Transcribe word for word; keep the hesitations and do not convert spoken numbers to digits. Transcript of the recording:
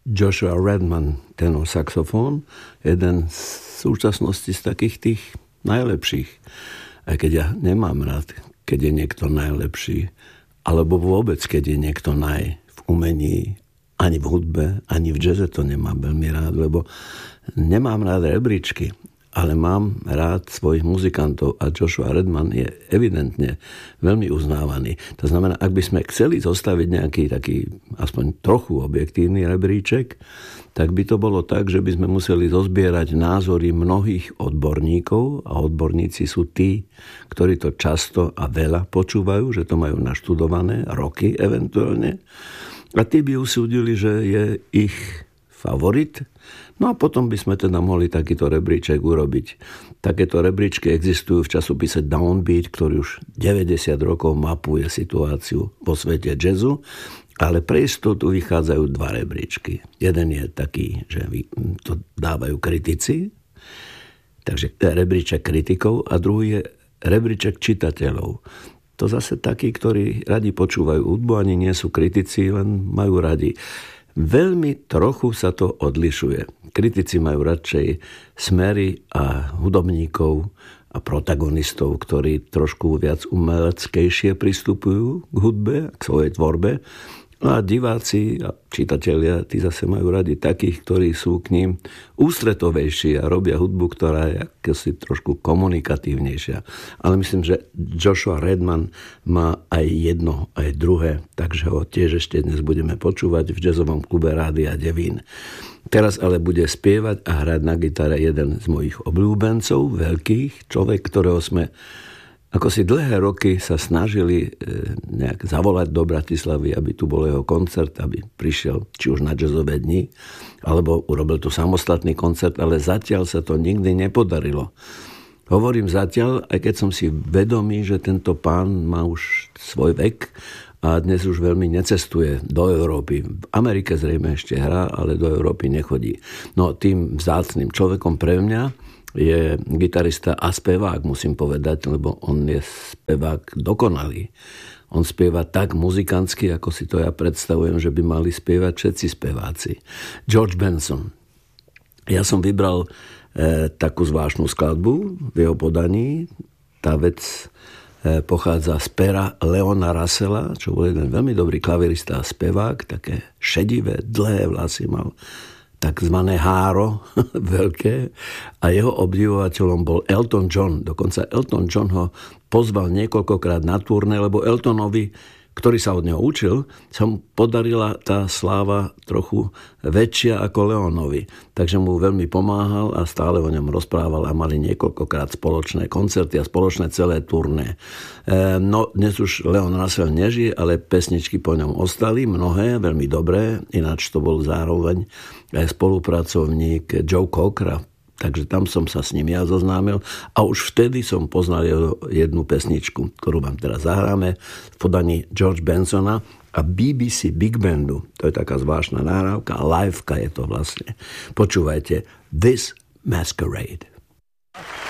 Joshua Redman, tenor saxofón, jeden z súčasnosti z takých tých najlepších. Aj keď ja nemám rád, keď je niekto najlepší, alebo vôbec, keď je niekto naj v umení, ani v hudbe, ani v jazze to nemám veľmi rád, lebo nemám rád rebríčky, ale mám rád svojich muzikantov a Joshua Redman je evidentne veľmi uznávaný. To znamená, ak by sme chceli zostaviť nejaký taký aspoň trochu objektívny rebríček, tak by to bolo tak, že by sme museli zozbierať názory mnohých odborníkov a odborníci sú tí, ktorí to často a veľa počúvajú, že to majú naštudované, roky eventuálne. A tí by usúdili, že je ich favorit. No a potom by sme teda mohli takýto rebríček urobiť. Takéto rebríčky existujú v časopise Downbeat, ktorý už deväťdesiat rokov mapuje situáciu vo svete jazzu, ale pre istotu vychádzajú dva rebríčky. Jeden je taký, že to dávajú kritici, takže rebríček kritikov, a druhý je rebríček čitateľov. To zase takí, ktorí radi počúvajú hudbu, ani nie sú kritici, len majú radi. Veľmi trochu sa to odlišuje. Kritici majú radšej smery a hudobníkov a protagonistov, ktorí trošku viac umeleckejšie pristupujú k hudbe, k svojej tvorbe. No a diváci a čitatelia, tí zase majú radi takých, ktorí sú k ním ústretovejší a robia hudbu, ktorá je akosi trošku komunikatívnejšia. Ale myslím, že Joshua Redman má aj jedno, aj druhé, takže ho tiež ešte dnes budeme počúvať v jazzovom klube Rádia Devín. Teraz ale bude spievať a hrať na gitare jeden z mojich obľúbencov, veľkých, človek, ktorého sme ako si dlhé roky sa snažili nejak zavolať do Bratislavy, aby tu bol jeho koncert, aby prišiel či už na jazzové dni, alebo urobil tu samostatný koncert, ale zatiaľ sa to nikdy nepodarilo. Hovorím zatiaľ, aj keď som si vedomý, že tento pán má už svoj vek a dnes už veľmi necestuje do Európy. V Amerike zrejme ešte hrá, ale do Európy nechodí. No tým vzácnym človekom pre mňa je gitarista a spevák, musím povedať, lebo on je spevák dokonalý. On spieva tak muzikantsky, ako si to ja predstavujem, že by mali spievať všetci speváci. George Benson. Ja som vybral e, takú zvláštnu skladbu v jeho podaní. Tá vec e, pochádza z pera Leona Russella, čo bol jeden veľmi dobrý klavirista a spevák, také šedivé, dlhé vlasy mal, takzvané háro, veľké, a jeho obdivovateľom bol Elton John. Dokonca Elton John ho pozval niekoľkokrát na turné, lebo Eltonovi, ktorý sa od neho učil, sa mu podarila tá sláva trochu väčšia ako Leonovi. Takže mu veľmi pomáhal a stále o ňom rozprával a mali niekoľkokrát spoločné koncerty a spoločné celé turné. E, no, dnes už Leon Russell nežije, ale pesničky po ňom ostali, mnohé, veľmi dobré, ináč to bol zároveň aj spolupracovník Joe Cockera, takže tam som sa s ním ja zoznámil a už vtedy som poznal jednu pesničku, ktorú vám teraz zahráme v podaní George Bensona a bé bé cé Big Bandu. To je taká zvláštna nahrávka a liveka je to vlastne. Počúvajte This Masquerade.